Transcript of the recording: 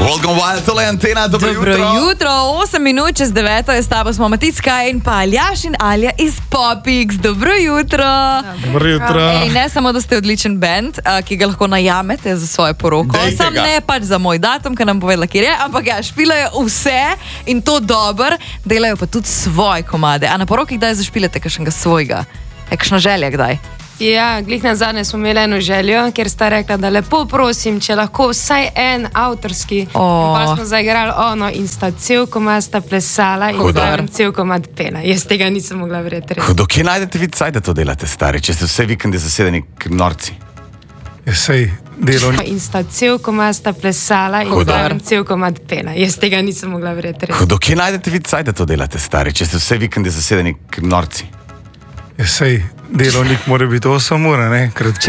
Welcome Wild, tole je Antena, dobro jutro. 8 minut čez 9 je s tabo smo Maticka in pa Aljaš in Alja iz Popix. Dobro jutro. Dobro jutro. Ej, ne samo, da ste odličen band, ki ga lahko najamete za svojo poroko, sam ne pač za moj datum, ki nam povedala, kjer je, ampak ja, špilajo vse in to dober, delajo pa tudi svoje komade. A na poroki kdaj zašpilate kakšnega svojega? Je kakšna želja kdaj? Ja, glih nazadnje smo imeli eno željo, ker sta rekla, da lepo prosim, če lahko vsaj en avtorski. Pa smo zaigrali ono in sta cel komad sta plesala in cel komad pela. Jaz tega nisem mogla verjeti. Hudo, kje najdete vi caj, da to delate, stari? Če ste vse vikendi zasedeni k norci. Sej delovni. In sta cel komad sta plesala in cel komad pela. Jaz tega nisem mogla verjeti. Hudo, kje najdete vi caj, da to delate, stari? Če ste vse vikendi zasedeni k norci. Sej delovnik mora biti 8 ur, ne?